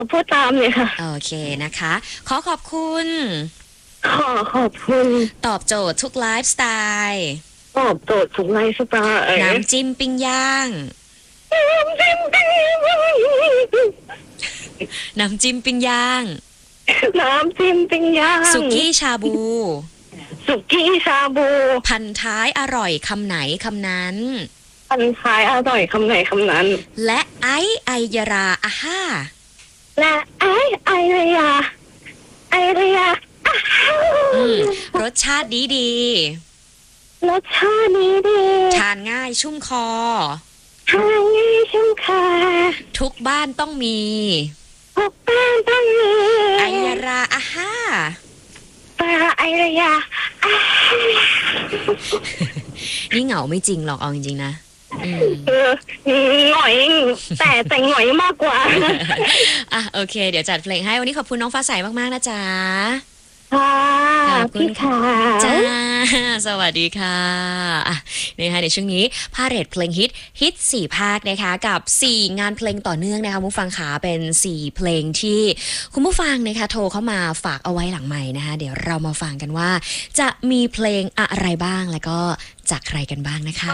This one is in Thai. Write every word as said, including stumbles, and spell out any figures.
พูดตามเลยค่ะโอเคนะคะขอขอบคุณขอขอบคุณตอบโจทย์ทุกไลฟ์สไตล์ตอบโจทย์ทุกไลฟ์สไตล์น้ำจิ้มปิ้งย่างน้ำจิ้มปิ้งย่างน้ำจิ้มปิ้งย่างน้ำจิ้มปิ้งย่างสุกี้ชาบูสุกี้ชาบูพันท้ายอร่อยคำไหนคำนั้นพันท้ายอร่อยคำไหนคำนั้นและไอไอยาราอาฮ่าและไอไอระยาไอระยาอาฮ่ารสชาติดีดีรสชาติดีดีทานง่ายชุ่มคอทานง่ายชุ่มคอทุกบ้านต้องมีทุกบ้านต้องมีไอยาราอาฮ่าปลาไอระยาอาฮ่านี่เหงาไม่จริงหรอกเอาจริงๆนะเออหน่อยแต่แต่หน่อยมากกว่าอ่ะโอเคเดี๋ยวจัดเพลงให้วันนี้ขอบคุณน้องฟ้าใสมากๆนะจ๊ะค่ะขอบคุณค่ะจ้าสวัสดีค่ะอ่ะนะคะในช่วงนี้พาเรทเพลงฮิตฮิตสี่ภาคนะคะกับสี่งานเพลงต่อเนื่องนะคะคุณผู้ฟังขาเป็นสี่เพลงที่คุณผู้ฟังนะคะโทรเข้ามาฝากเอาไว้หลังใหม่นะคะเดี๋ยวเรามาฟังกันว่าจะมีเพลงอะไรบ้างแล้วก็จากใครกันบ้างนะคะ